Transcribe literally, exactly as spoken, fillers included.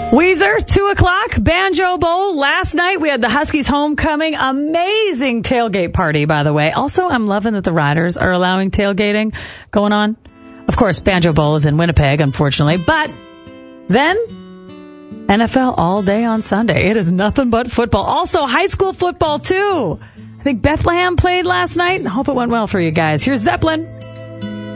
Weezer, two o'clock, Banjo Bowl. Last night we had the Huskies homecoming. Amazing tailgate party, by the way. Also, I'm loving that the Riders are allowing tailgating going on. Of course, Banjo Bowl is in Winnipeg, unfortunately. But then, N F L all day on Sunday. It is nothing but football. Also, high school football, too. I think Bethlehem played last night. I hope it went well for you guys. Here's Zeppelin.